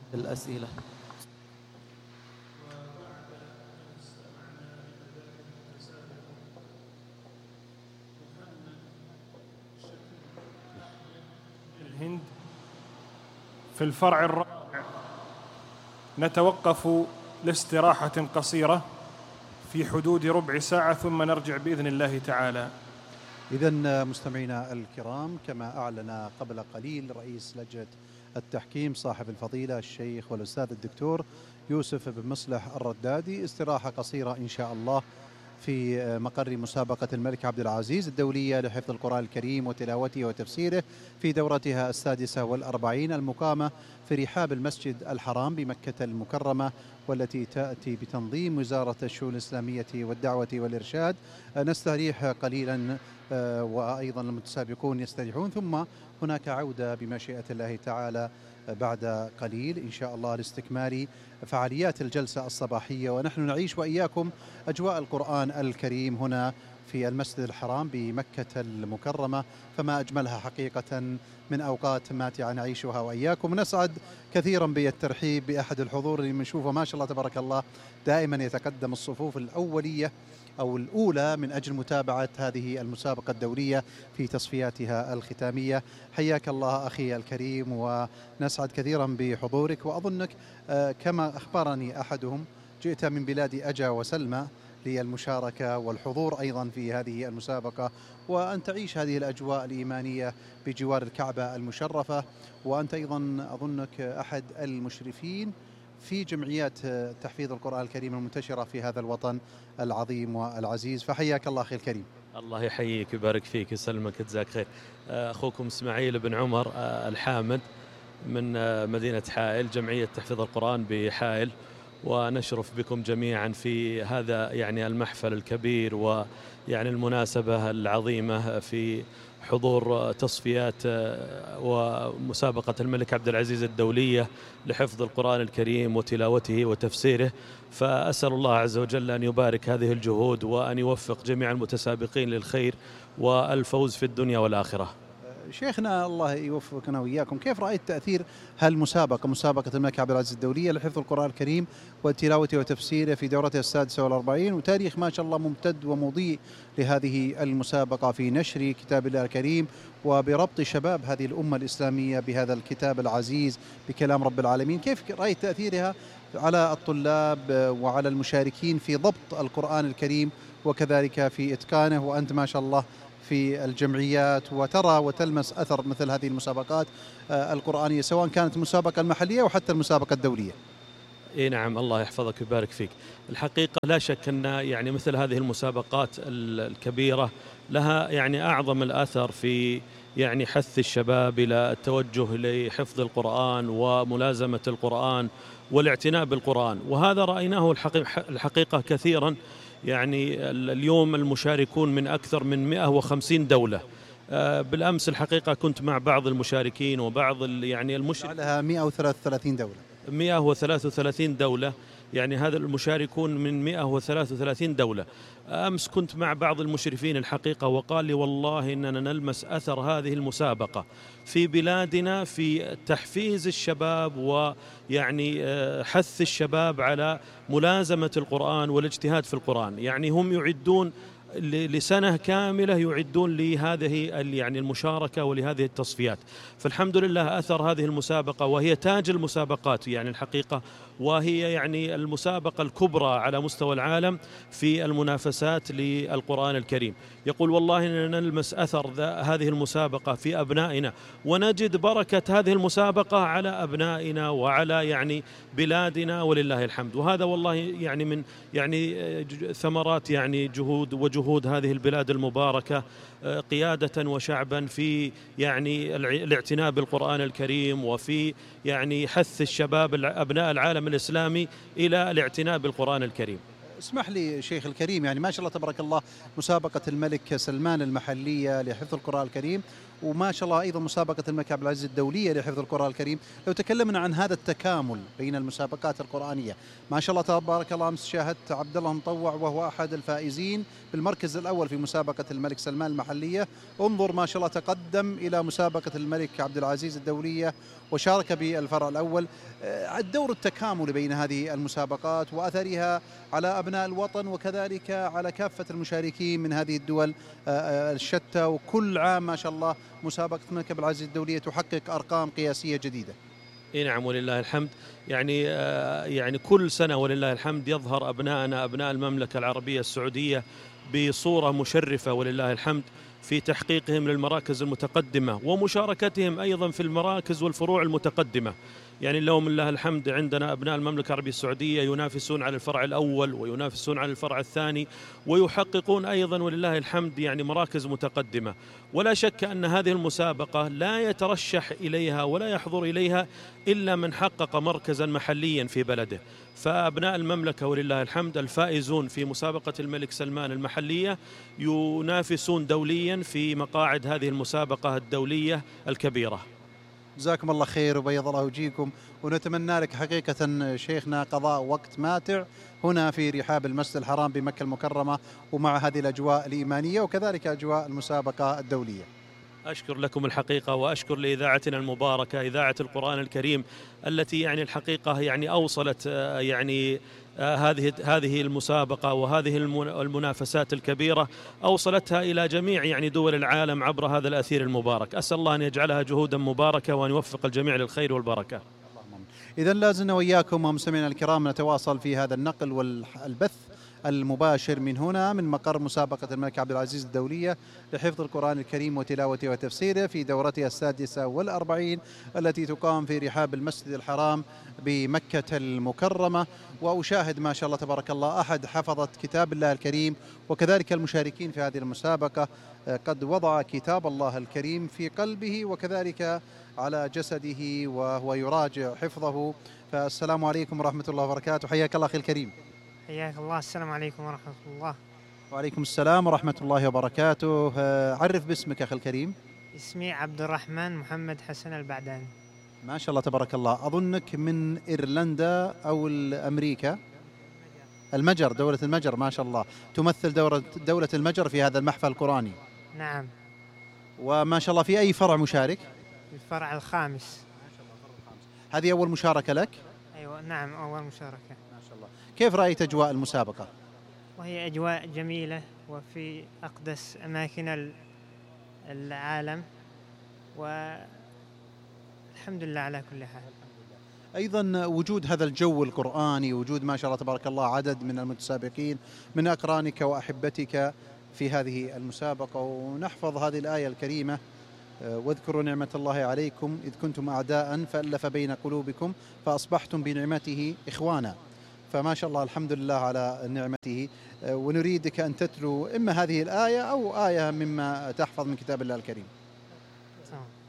الأسئلة. الهند في الفرع الرابع نتوقف لاستراحة قصيرة في حدود ربع ساعة ثم نرجع بإذن الله تعالى. إذن مستمعينا الكرام، كما أعلن قبل قليل رئيس لجنة التحكيم صاحب الفضيلة الشيخ والأستاذ الدكتور يوسف بن مصلح الردادي، استراحة قصيرة إن شاء الله في مقر مسابقة الملك عبد العزيز الدولية لحفظ القرآن الكريم وتلاوته وتفسيره في دورتها 46 المقامة في رحاب المسجد الحرام بمكة المكرمة، والتي تأتي بتنظيم وزارة الشؤون الإسلامية والدعوة والإرشاد. نستريح قليلا وأيضا المتسابقون يستريحون، ثم هناك عودة بمشيئة الله تعالى بعد قليل إن شاء الله لاستكمال فعاليات الجلسة الصباحية، ونحن نعيش وإياكم أجواء القرآن الكريم هنا في المسجد الحرام بمكة المكرمة، فما أجملها حقيقة من أوقات ماتعة نعيشها وإياكم. نسعد كثيرا بالترحيب بأحد الحضور اللي بنشوفه ما شاء الله تبارك الله دائما يتقدم الصفوف الأولية أو الأولى من أجل متابعة هذه المسابقة الدولية في تصفياتها الختامية. حياك الله أخي الكريم، ونسعد كثيرا بحضورك، وأظنك كما أخبرني أحدهم جئت من بلاد أجا وسلمى للمشاركة والحضور أيضا في هذه المسابقة، وأن تعيش هذه الأجواء الإيمانية بجوار الكعبة المشرفة، وأنت أيضا أظنك أحد المشرفين في جمعيات تحفيظ القرآن الكريم المنتشرة في هذا الوطن العظيم والعزيز، فحياك الله أخي الكريم. الله يحييك ويبارك فيك ويسلمك وجزاك خير. أخوكم إسماعيل بن عمر الحامد من مدينة حائل، جمعية تحفيظ القرآن بحائل، ونشرف بكم جميعا في هذا يعني المحفل الكبير ويعني المناسبة العظيمة في حضور تصفيات ومسابقة الملك عبد العزيز الدولية لحفظ القرآن الكريم وتلاوته وتفسيره. فأسأل الله عز وجل أن يبارك هذه الجهود وأن يوفق جميع المتسابقين للخير والفوز في الدنيا والآخرة. شيخنا الله يوفقنا وإياكم، كيف رأيت تأثير هالمسابقة، مسابقة الملك عبد العزيز الدولية لحفظ القرآن الكريم وتلاوته وتفسيره في دورتها 46، وتاريخ ما شاء الله ممتد ومضيء لهذه المسابقة في نشر كتاب الله الكريم وبربط شباب هذه الأمة الإسلامية بهذا الكتاب العزيز بكلام رب العالمين؟ كيف رأيت تأثيرها على الطلاب وعلى المشاركين في ضبط القرآن الكريم وكذلك في إتقانه، وأنت ما شاء الله في الجمعيات وترى وتلمس أثر مثل هذه المسابقات القرآنية، سواء كانت المسابقة المحلية وحتى المسابقة الدولية؟ اي نعم، الله يحفظك ويبارك فيك. الحقيقة لا شك أن يعني مثل هذه المسابقات الكبيرة لها يعني أعظم الأثر في يعني حث الشباب إلى التوجه لحفظ القرآن وملازمة القرآن والاعتناء بالقرآن، وهذا رأيناه الحقيقة كثيرا. يعني اليوم المشاركون من أكثر من 150 دولة. بالأمس الحقيقة كنت مع بعض المشاركين وبعض يعني المشاركين على 133 دولة 133 دولة، يعني هذا المشاركون من 133 دولة. أمس كنت مع بعض المشرفين الحقيقة وقال لي والله إننا نلمس أثر هذه المسابقة في بلادنا في تحفيز الشباب ويعني حث الشباب على ملازمة القرآن والاجتهاد في القرآن. يعني هم يعدون لسنة كاملة يعدون لهذه يعني المشاركة ولهذه التصفيات. فالحمد لله أثر هذه المسابقة، وهي تاج المسابقات يعني الحقيقة، وهي يعني المسابقة الكبرى على مستوى العالم في المنافسات للقرآن الكريم. يقول والله إننا نلمس أثر هذه المسابقة في أبنائنا، ونجد بركة هذه المسابقة على أبنائنا وعلى يعني بلادنا ولله الحمد. وهذا والله يعني من يعني ثمرات يعني جهود هذه البلاد المباركة قيادة وشعبا في يعني الاعتناء بالقرآن الكريم، وفي يعني حث الشباب أبناء العالم الإسلامي إلى الاعتناء بالقرآن الكريم. اسمح لي شيخ الكريم، يعني ما شاء الله تبارك الله مسابقة الملك سلمان المحلية لحفظ القرآن الكريم وما شاء الله أيضا مسابقة الملك عبد العزيز الدولية لحفظ القرآن الكريم. لو تكلمنا عن هذا التكامل بين المسابقات القرآنية، ما شاء الله تبارك الله، أمس شاهدت عبد الله مطوع وهو أحد الفائزين بالمركز الأول في مسابقة الملك سلمان المحلية. انظر ما شاء الله تقدم إلى مسابقة الملك عبد العزيز الدولية وشارك بالفرع الأول. الدور التكامل بين هذه المسابقات وأثرها على أبناء الوطن وكذلك على كافة المشاركين من هذه الدول الشتى، وكل عام ما شاء الله مسابقة الملك عبد العزيز الدولية تحقق أرقام قياسية جديدة. اي نعم ولله الحمد. يعني كل سنة ولله الحمد يظهر أبناءنا أبناء المملكة العربية السعودية بصورة مشرفة ولله الحمد في تحقيقهم للمراكز المتقدمة ومشاركتهم أيضا في المراكز والفروع المتقدمة. يعني اللهم لله الحمد عندنا أبناء المملكة العربية السعودية ينافسون على الفرع الأول وينافسون على الفرع الثاني ويحققون أيضا ولله الحمد يعني مراكز متقدمة. ولا شك أن هذه المسابقة لا يترشح إليها ولا يحضر إليها إلا من حقق مركزا محليا في بلده. فأبناء المملكة ولله الحمد الفائزون في مسابقة الملك سلمان المحلية ينافسون دوليا في مقاعد هذه المسابقة الدولية الكبيرة. جزاكم الله خير وبيض الله وجهكم، ونتمنى لك حقيقة شيخنا قضاء وقت ماتع هنا في رحاب المسجد الحرام بمكة المكرمة ومع هذه الأجواء الإيمانية وكذلك أجواء المسابقة الدولية. أشكر لكم الحقيقة، وأشكر لإذاعتنا المباركة إذاعة القرآن الكريم التي يعني الحقيقة يعني أوصلت يعني هذه المسابقة وهذه المنافسات الكبيرة أوصلتها إلى جميع يعني دول العالم عبر هذا الأثير المبارك. أسأل الله أن يجعلها جهودا مباركة وأن يوفق الجميع للخير والبركة. إذن لازلنا وإياكم ومستمعينا الكرام نتواصل في هذا النقل والبث المباشر من هنا من مقر مسابقة الملك عبد العزيز الدولية لحفظ القرآن الكريم وتلاوته وتفسيره في دورتها 46 التي تقام في رحاب المسجد الحرام بمكة المكرمة. وأشاهد ما شاء الله تبارك الله أحد حفظة كتاب الله الكريم وكذلك المشاركين في هذه المسابقة قد وضع كتاب الله الكريم في قلبه وكذلك على جسده وهو يراجع حفظه. فالسلام عليكم ورحمة الله وبركاته، حياك الله أخي الكريم. حياك الله. السلام عليكم ورحمة الله. وعليكم السلام ورحمة الله وبركاته. عرف باسمك أخي الكريم. اسمي عبد الرحمن محمد حسن البعداني. ما شاء الله تبارك الله، أظنك من إيرلندا أو أمريكا. المجر، دولة المجر، ما شاء الله تمثل دولة المجر في هذا المحفل القرآني. نعم. وما شاء الله في أي فرع مشارك؟ الفرع الخامس. هذه أول مشاركة لك؟ أيوة نعم أول مشاركة. ما شاء الله. كيف رأيت أجواء المسابقة؟ وهي أجواء جميلة وفي أقدس أماكن العالم والحمد لله على كل حال. أيضا وجود هذا الجو القرآني، وجود ما شاء الله تبارك الله عدد من المتسابقين من أقرانك وأحبتك في هذه المسابقة، ونحفظ هذه الآية الكريمة: واذكروا نعمة الله عليكم إذ كنتم أعداء فألف بين قلوبكم فأصبحتم بنعمته إخوانا. فما شاء الله الحمد لله على نعمته. ونريدك أن تتلو إما هذه الآية أو آية مما تحفظ من كتاب الله الكريم.